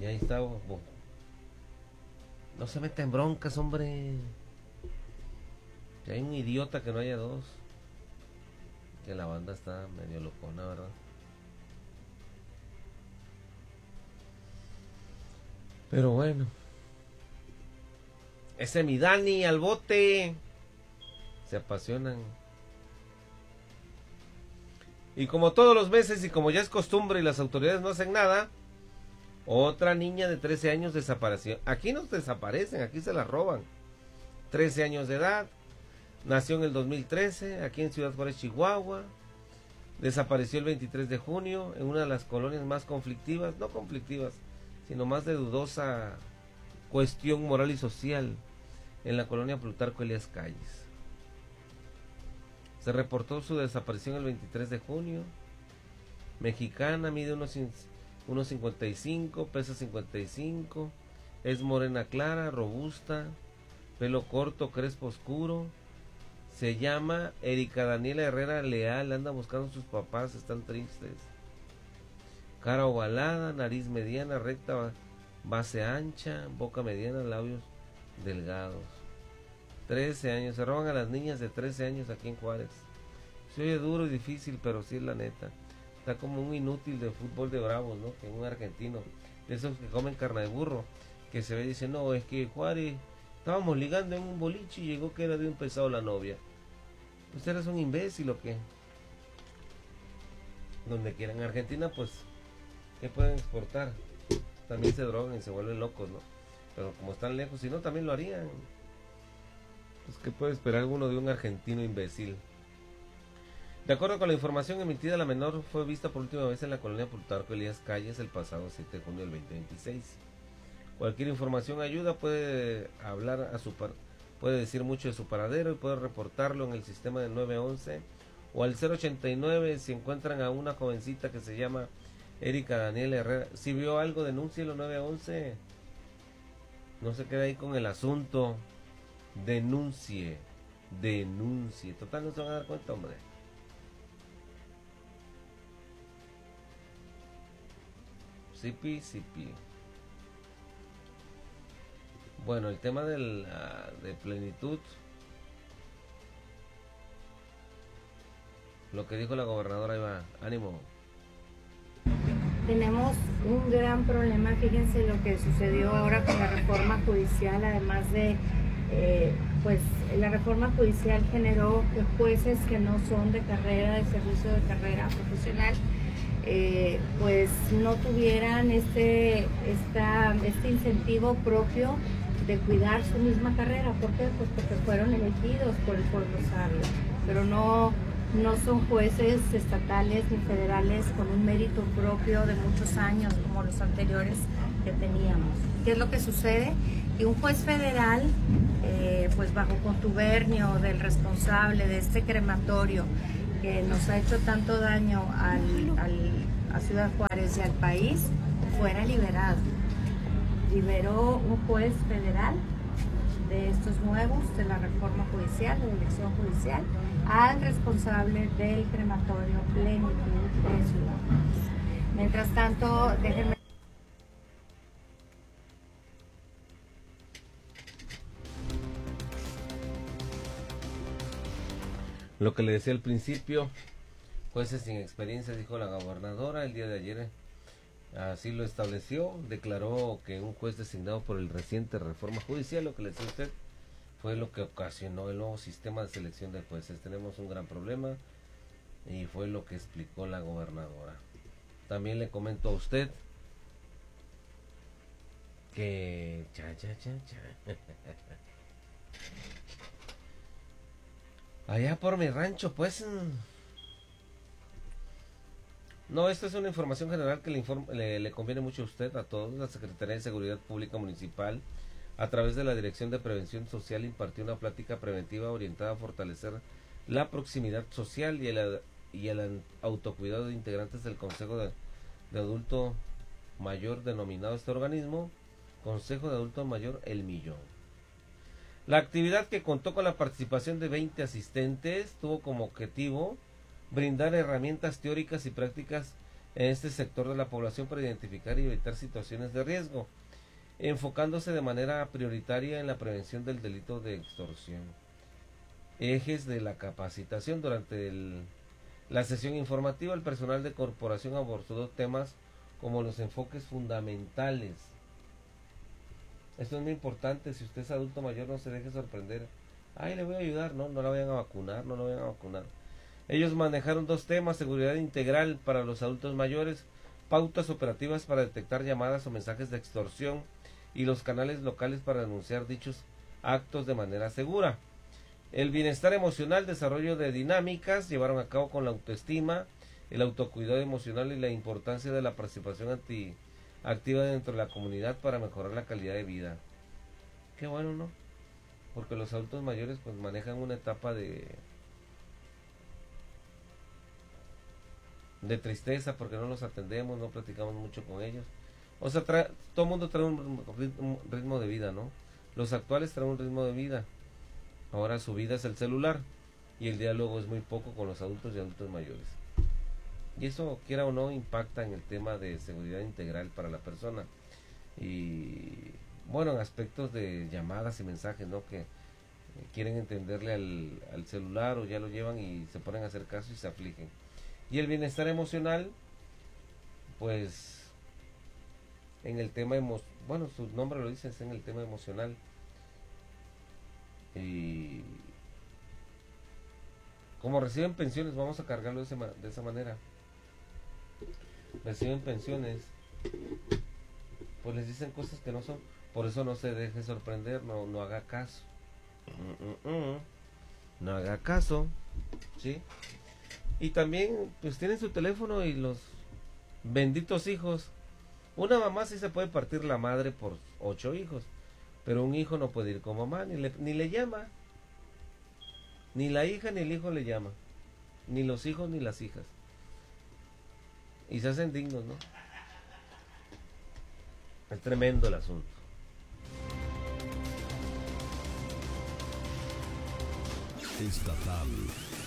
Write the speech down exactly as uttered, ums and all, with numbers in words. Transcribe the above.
Y ahí está. Bo, no se meta en broncas, hombre. Si hay un idiota que no haya dos. Que la banda está medio locona, ¿verdad? Pero bueno. Ese mi Dani al bote. Se apasionan. Y como todos los meses y como ya es costumbre y las autoridades no hacen nada, otra niña de trece años desapareció. Aquí no desaparecen, aquí se la roban. trece años de edad, nació en el dos mil trece, aquí en Ciudad Juárez, Chihuahua. Desapareció el veintitrés de junio en una de las colonias más conflictivas, no conflictivas, sino más de dudosa cuestión moral y social, en la colonia Plutarco Elías Calles. Se reportó su desaparición el veintitrés de junio. Mexicana, mide unos, unos cincuenta y cinco, pesa cincuenta y cinco, es morena clara, robusta, pelo corto, crespo oscuro. Se llama Erika Daniela Herrera Leal, anda buscando a sus papás, están tristes. Cara ovalada, nariz mediana, recta, base ancha, boca mediana, labios delgados. trece años, se roban a las niñas de trece años aquí en Juárez. Se oye duro y difícil, pero sí es la neta. Está como un inútil de fútbol de Bravos, ¿no? Que un argentino, de esos que comen carne de burro, que se ve y dice, no, es que Juárez, estábamos ligando en un boliche y llegó que era de un pesado la novia. ¿Usted eres un imbécil o qué? Donde quieran. En Argentina, pues, ¿qué pueden exportar? También se drogan y se vuelven locos, ¿no? Pero como están lejos, si no, también lo harían. Pues, ¿qué puede esperar uno de un argentino imbécil? De acuerdo con la información emitida, la menor fue vista por última vez en la colonia Plutarco Elías Calles el pasado siete de junio del veinte veintiséis. Cualquier información ayuda, puede hablar a su par puede decir mucho de su paradero y puede reportarlo en el sistema del nueve once o al cero ochenta y nueve si encuentran a una jovencita que se llama Erika Daniela Herrera. Si vio algo, denúncielo nueve once. No se quede ahí con el asunto. Denuncie, denuncie. Total, no se van a dar cuenta, hombre. Sipi, sipi. Bueno, el tema del, uh, de plenitud. Lo que dijo la gobernadora, iba, ánimo. Tenemos un gran problema, fíjense lo que sucedió ahora con la reforma judicial, además de... Eh, pues la reforma judicial generó que jueces que no son de carrera, de servicio de carrera profesional, eh, pues no tuvieran este, esta, este incentivo propio de cuidar su misma carrera. ¿Por qué? Pues porque fueron elegidos por el pueblo sabio, pero no, no son jueces estatales ni federales con un mérito propio de muchos años como los anteriores que teníamos. ¿Qué es lo que sucede? Que un juez federal, eh, pues bajo contubernio del responsable de este crematorio que nos ha hecho tanto daño al, al, a Ciudad Juárez y al país, fuera liberado. Liberó un juez federal de estos nuevos, de la reforma judicial, de la elección judicial, al responsable del crematorio Plenitud de Ciudad Juárez. Mientras tanto, déjenme... Lo que le decía al principio, jueces sin experiencia, dijo la gobernadora el día de ayer, así lo estableció, declaró que un juez designado por el reciente reforma judicial, lo que le decía a usted, fue lo que ocasionó el nuevo sistema de selección de jueces. Tenemos un gran problema y fue lo que explicó la gobernadora. También le comento a usted que... Cha, cha, cha, cha. Allá por mi rancho, pues... No, esta es una información general que le, inform le, le conviene mucho a usted, a todos. La Secretaría de Seguridad Pública Municipal, a través de la Dirección de Prevención Social, impartió una plática preventiva orientada a fortalecer la proximidad social y el, y el autocuidado de integrantes del Consejo de, de Adulto Mayor, denominado este organismo Consejo de Adulto Mayor El Millón. La actividad, que contó con la participación de veinte asistentes, tuvo como objetivo brindar herramientas teóricas y prácticas en este sector de la población para identificar y evitar situaciones de riesgo, enfocándose de manera prioritaria en la prevención del delito de extorsión. Ejes de la capacitación. Durante el, la sesión informativa, el personal de corporación abordó temas como los enfoques fundamentales. Esto es muy importante. Si usted es adulto mayor, no se deje sorprender. Ay, le voy a ayudar. No, no la vayan a vacunar, no la vayan a vacunar. Ellos manejaron dos temas: seguridad integral para los adultos mayores, pautas operativas para detectar llamadas o mensajes de extorsión y los canales locales para denunciar dichos actos de manera segura. El bienestar emocional, desarrollo de dinámicas, llevaron a cabo con la autoestima, el autocuidado emocional y la importancia de la participación anti, activa dentro de la comunidad para mejorar la calidad de vida. Qué bueno, ¿no? Porque los adultos mayores pues manejan una etapa de de tristeza porque no los atendemos, no platicamos mucho con ellos. O sea, trae, todo el mundo trae un ritmo, un ritmo de vida, ¿no? Los actuales traen un ritmo de vida. Ahora su vida es el celular y el diálogo es muy poco con los adultos y adultos mayores. Y eso, quiera o no, impacta en el tema de seguridad integral para la persona. Y bueno, en aspectos de llamadas y mensajes, ¿no? Que quieren entenderle al, al celular o ya lo llevan y se ponen a hacer caso y se afligen. Y el bienestar emocional, pues en el tema emo bueno, su nombre lo dice, es en el tema emocional. Y como reciben pensiones, vamos a cargarlo de, ese, de esa manera. Reciben pensiones, pues les dicen cosas que no son. Por eso no se deje sorprender, no, no haga caso. Mm, mm, mm. No haga caso, ¿sí? Y también, pues tienen su teléfono y los benditos hijos. Una mamá sí se puede partir la madre por ocho hijos, pero un hijo no puede ir con mamá, ni le, ni le llama. Ni la hija ni el hijo le llama. Ni los hijos ni las hijas. Y se hacen dignos, ¿no? Es tremendo el asunto. Estatal.